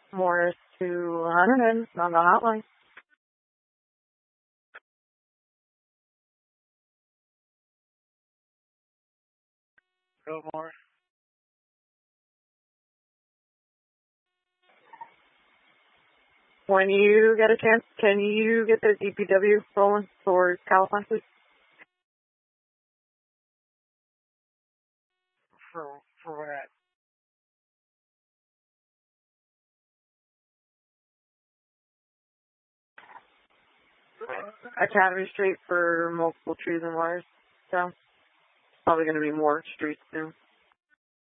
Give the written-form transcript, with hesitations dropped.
Morris to 100 on the hotline. Go, Morris. When you get a chance, can you get the DPW rolling for California? For what? Academy Street for multiple trees and wires. So, probably going to be more streets soon.